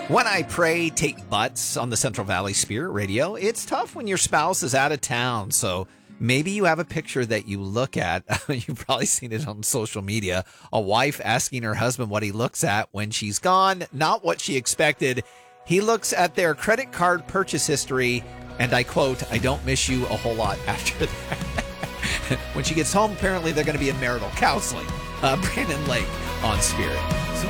When I Pray, Take Butts on the Central Valley Spirit Radio. It's tough when your spouse is out of town, so maybe you have a picture that you look at. You've probably seen it on social media. A wife asking her husband what he looks at when she's gone, not what she expected. He looks at their credit card purchase history, and I quote, "I don't miss you a whole lot after that." When she gets home, apparently they're going to be in marital counseling. Brandon Lake on Spirit.